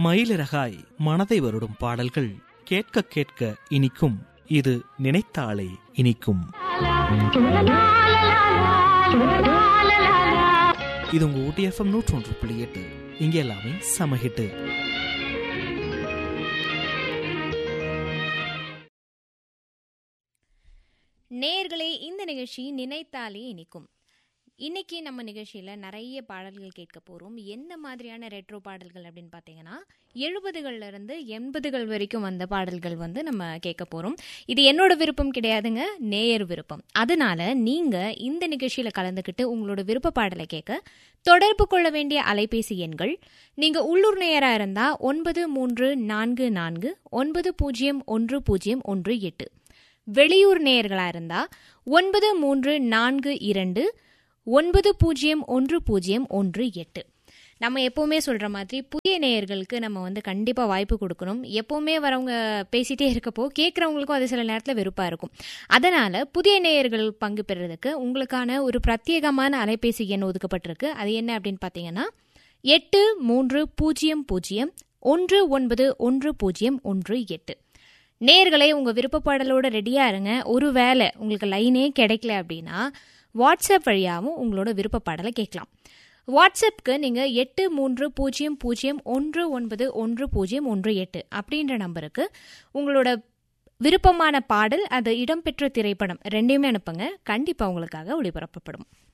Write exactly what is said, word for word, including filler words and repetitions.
மயிலிறகாய் மனதை வருடும் பாடல்கள் கேட்க கேட்க இனிக்கும். இது நினைத்தாலே இனிக்கும். இது உங்க ஊட்டி எஃப்எம் நூற்றி ஒன்று புள்ளி எட்டு. இங்க எல்லாமே சமஹிட்டு. நேயர்களே, இந்த நிகழ்ச்சி நினைத்தாலே இனிக்கும். இன்னைக்கு நம்ம நிகழ்ச்சியில் நிறைய பாடல்கள் கேட்க போகிறோம். எந்த மாதிரியான ரெட்ரோ பாடல்கள் அப்படின்னு பார்த்தீங்கன்னா, எழுபதுகள்ல இருந்து எண்பதுகள் வரைக்கும் வந்த பாடல்கள் வந்து நம்ம கேட்க போகிறோம். இது என்னோட விருப்பம் கிடையாதுங்க, நேயர் விருப்பம். அதனால நீங்கள் இந்த நிகழ்ச்சியில் கலந்துக்கிட்டு உங்களோட விருப்ப பாடலை கேட்க தொடர்பு கொள்ள வேண்டிய அலைபேசி எண்கள், நீங்கள் உள்ளூர் நேயராக இருந்தால் ஒன்பது மூன்று நான்கு நான்கு ஒன்பது பூஜ்ஜியம் ஒன்று பூஜ்ஜியம் ஒன்று எட்டு, வெளியூர் நேயர்களாக இருந்தால் ஒன்பது மூன்று நான்கு இரண்டு ஒன்பது பூஜ்ஜியம் ஒன்று பூஜ்ஜியம் ஒன்று எட்டு. நம்ம எப்போவுமே சொல்கிற மாதிரி புதிய நேயர்களுக்கு நம்ம வந்து கண்டிப்பாக வாய்ப்பு கொடுக்கணும். எப்போவுமே வரவங்க பேசிகிட்டே இருக்கப்போ கேட்குறவங்களுக்கும் அது சில நேரத்தில் வெறுப்பாக இருக்கும். அதனால் புதிய நேயர்கள் பங்கு பெறுறதுக்கு உங்களுக்கான ஒரு பிரத்யேகமான அலைபேசி எண் ஒதுக்கப்பட்டிருக்கு. அது என்ன அப்படின்னு பார்த்தீங்கன்னா, எட்டு மூன்று பூஜ்ஜியம் பூஜ்ஜியம் ஒன்று ஒன்பது ஒன்று பூஜ்ஜியம் ஒன்று எட்டு. நேயர்களே, உங்கள் விருப்ப பாடலோட ரெடியாக இருங்க. ஒரு வேளை உங்களுக்கு லைனே கிடைக்கல அப்படின்னா வாட்ஸ்அப் வழியாகவும் உங்களோட விருப்ப பாடலை கேட்கலாம். வாட்ஸ்அப்புக்கு நீங்கள் எட்டு மூன்று பூஜ்ஜியம் பூஜ்ஜியம் ஒன்று ஒன்பது ஒன்று பூஜ்ஜியம் ஒன்று எட்டு அப்படின்ற நம்பருக்கு உங்களோட விருப்பமான பாடல், அது இடம்பெற்ற திரைப்படம் ரெண்டையுமே அனுப்புங்க. கண்டிப்பாக உங்களுக்காக ஒளிபரப்பப்படும்.